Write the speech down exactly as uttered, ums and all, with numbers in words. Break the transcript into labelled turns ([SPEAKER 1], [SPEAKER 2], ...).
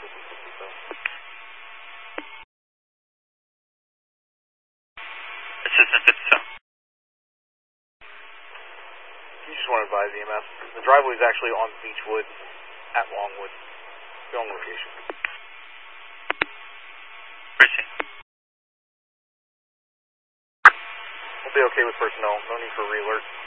[SPEAKER 1] So.
[SPEAKER 2] Assistant fifty-seven.
[SPEAKER 1] You just want to advise E M S. The driveway is actually on Beechwood at Longwood. Wrong location.
[SPEAKER 2] Precinct.
[SPEAKER 1] We'll be okay with personnel. No need for re-alert.